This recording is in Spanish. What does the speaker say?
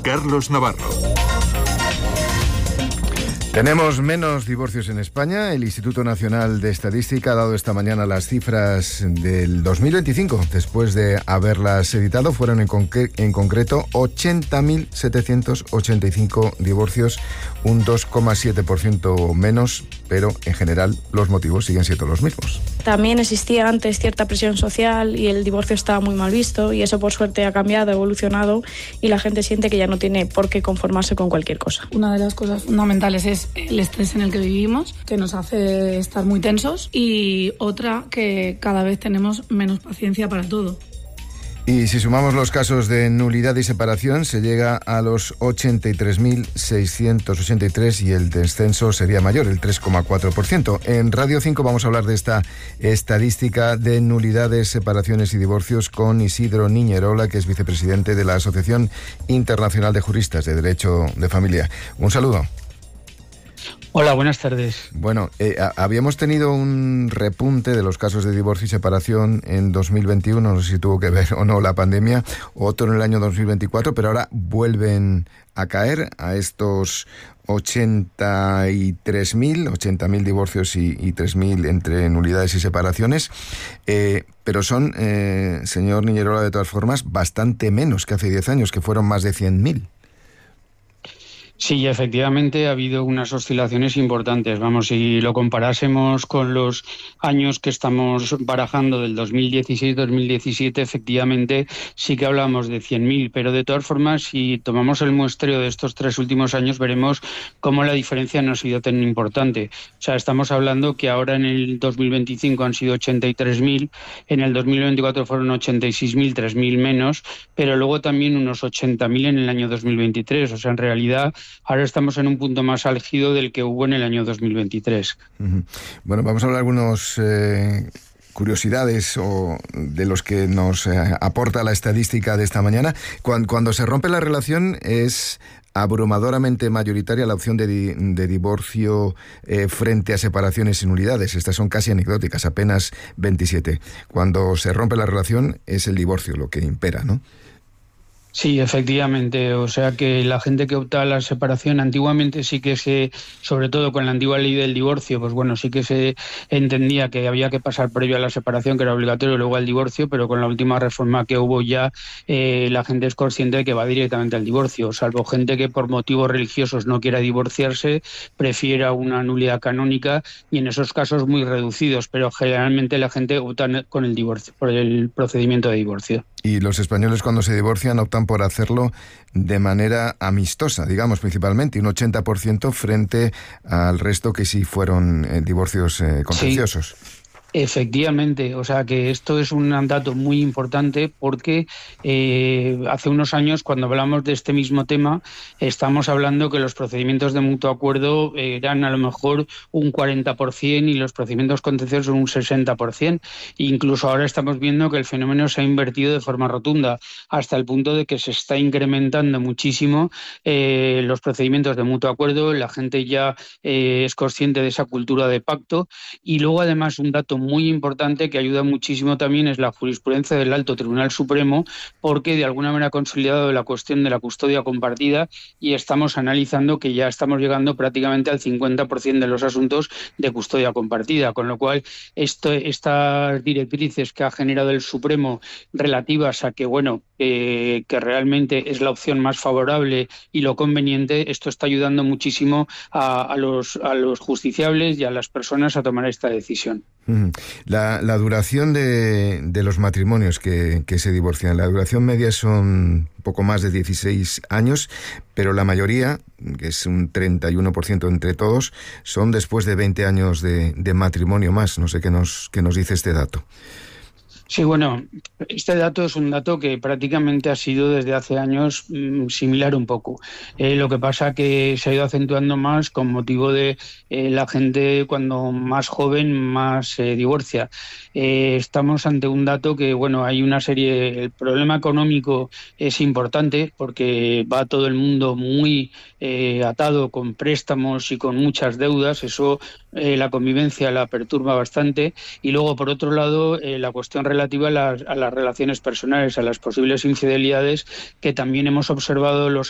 Carlos Navarro. Tenemos menos divorcios en España. El Instituto Nacional de Estadística ha dado esta mañana las cifras del 2025. Después de haberlas editado, fueron en concreto 80.785 divorcios, un 2,7% menos, pero en general los motivos siguen siendo los mismos. También existía antes cierta presión social y el divorcio estaba muy mal visto, y eso por suerte ha cambiado, ha evolucionado, y la gente siente que ya no tiene por qué conformarse con cualquier cosa. Una de las cosas fundamentales es el estrés en el que vivimos, que nos hace estar muy tensos, y otra, que cada vez tenemos menos paciencia para todo. Y si sumamos los casos de nulidad y separación, se llega a los 83.683 y el descenso sería mayor, el 3,4%. En Radio 5 vamos a hablar de esta estadística de nulidades, separaciones y divorcios con Isidro Niñerola, que es vicepresidente de la Asociación Internacional de Juristas de Derecho de Familia. Un saludo. Hola, buenas tardes. Bueno, habíamos tenido un repunte de los casos de divorcio y separación en 2021, no sé si tuvo que ver o no la pandemia, otro en el año 2024, pero ahora vuelven a caer a estos 80.000 divorcios y 3.000 entre nulidades y separaciones, pero son, señor Niñerola, de todas formas, bastante menos que hace 10 años, que fueron más de 100.000. Sí, efectivamente ha habido unas oscilaciones importantes. Vamos, si lo comparásemos con los años que estamos barajando del 2016-2017, efectivamente sí que hablamos de 100.000, pero de todas formas, si tomamos el muestreo de estos 3 últimos años, veremos cómo la diferencia no ha sido tan importante. O sea, estamos hablando que ahora en el 2025 han sido 83.000, en el 2024 fueron 86.000, 3.000 menos, pero luego también unos 80.000 en el año 2023. O sea, en realidad ahora estamos en un punto más álgido del que hubo en el año 2023. Bueno, vamos a hablar de algunas curiosidades o de los que nos aporta la estadística de esta mañana. Cuando se rompe la relación es abrumadoramente mayoritaria la opción de divorcio frente a separaciones y nulidades. Estas son casi anecdóticas, apenas 27. Cuando se rompe la relación es el divorcio lo que impera, ¿no? Sí, efectivamente. O sea que la gente que opta a la separación, antiguamente sí que sobre todo con la antigua ley del divorcio, pues bueno, sí que se entendía que había que pasar previo a la separación, que era obligatorio, y luego al divorcio, pero con la última reforma que hubo ya, la gente es consciente de que va directamente al divorcio, salvo gente que por motivos religiosos no quiera divorciarse, prefiera una nulidad canónica, y en esos casos muy reducidos, pero generalmente la gente opta con el divorcio, por el procedimiento de divorcio. Y los españoles, cuando se divorcian, optan por hacerlo de manera amistosa, digamos, principalmente, un 80% frente al resto que sí fueron divorcios contenciosos. Sí. Efectivamente, o sea que esto es un dato muy importante porque hace unos años, cuando hablamos de este mismo tema, estamos hablando que los procedimientos de mutuo acuerdo eran a lo mejor un 40% y los procedimientos contenciosos un 60%. Incluso ahora estamos viendo que el fenómeno se ha invertido de forma rotunda, hasta el punto de que se está incrementando muchísimo los procedimientos de mutuo acuerdo. La gente ya es consciente de esa cultura de pacto, y luego además un dato muy importante que ayuda muchísimo también es la jurisprudencia del Alto Tribunal Supremo, porque de alguna manera ha consolidado la cuestión de la custodia compartida, y estamos analizando que ya estamos llegando prácticamente al 50% de los asuntos de custodia compartida, con lo cual estas directrices que ha generado el Supremo relativas a que que realmente es la opción más favorable y lo conveniente, esto está ayudando muchísimo a los justiciables y a las personas a tomar esta decisión. La duración de los matrimonios que se divorcian, la duración media son poco más de 16 años, pero la mayoría, que es un 31% entre todos, son después de 20 años de matrimonio más. No sé qué nos dice este dato. Sí, bueno, este dato es un dato que prácticamente ha sido desde hace años similar un poco. Lo que pasa que se ha ido acentuando más con motivo de la gente cuando más joven más se divorcia. Estamos ante un dato que, hay una serie... El problema económico es importante porque va todo el mundo muy atado con préstamos y con muchas deudas. Eso la convivencia la perturba bastante. Y luego, por otro lado, la cuestión relativa a las relaciones personales, a las posibles infidelidades, que también hemos observado